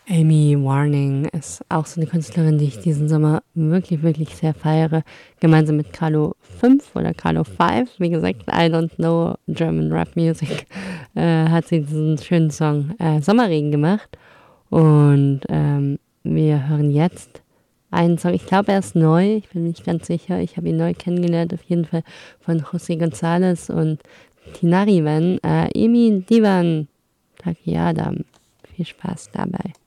Amy Warning ist auch so eine Künstlerin, die ich diesen Sommer wirklich, wirklich sehr feiere. Gemeinsam mit Carlo 5 oder Carlo 5. Wie gesagt, I don't know German Rap Music. Hat sie diesen schönen Song Sommerregen gemacht. Und wir hören jetzt einen Song. Ich glaube, er ist neu. Ich bin mir nicht ganz sicher. Ich habe ihn neu kennengelernt. Auf jeden Fall von José González und Tinariwen. Emi Divan Takiadam. Viel Spaß dabei.